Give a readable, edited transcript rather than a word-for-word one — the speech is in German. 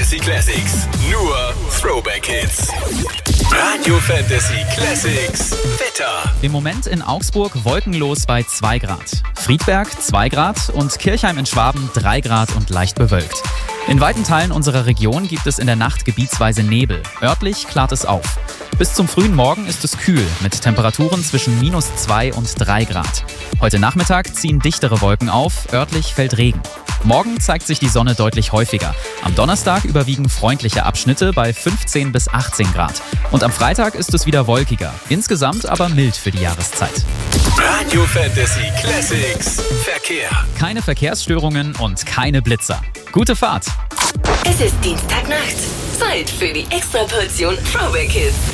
Fantasy Classics. Nur Throwback Hits. Radio Fantasy Classics. Wetter. Im Moment in Augsburg wolkenlos bei 2 Grad. Friedberg 2 Grad und Kirchheim in Schwaben 3 Grad und leicht bewölkt. In weiten Teilen unserer Region gibt es in der Nacht gebietsweise Nebel. Örtlich klart es auf. Bis zum frühen Morgen ist es kühl, mit Temperaturen zwischen -2 und 3 Grad. Heute Nachmittag ziehen dichtere Wolken auf, örtlich fällt Regen. Morgen zeigt sich die Sonne deutlich häufiger. Am Donnerstag überwiegen freundliche Abschnitte bei 15 bis 18 Grad. Und am Freitag ist es wieder wolkiger, insgesamt aber mild für die Jahreszeit. Radio Fantasy Classics. Verkehr. Keine Verkehrsstörungen und keine Blitzer. Gute Fahrt! Es ist Dienstagnacht. Zeit für die Extraportion Throwback Hits.